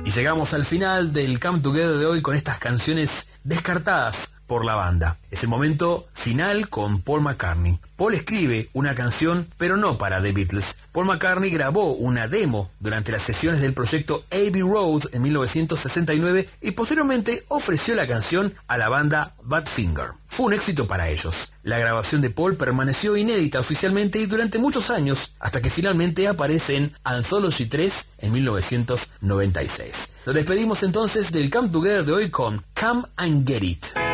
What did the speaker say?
Y llegamos al final del Come Together de hoy con estas canciones descartadas por la banda. Es el momento final con Paul McCartney. Paul escribe una canción, pero no para The Beatles. Paul McCartney grabó una demo durante las sesiones del proyecto Abbey Road en 1969 y posteriormente ofreció la canción a la banda Badfinger. Fue un éxito para ellos. La grabación de Paul permaneció inédita oficialmente y durante muchos años, hasta que finalmente aparece en Anthology 3 en 1996. Nos despedimos entonces del Come Together de hoy con Come and Get It.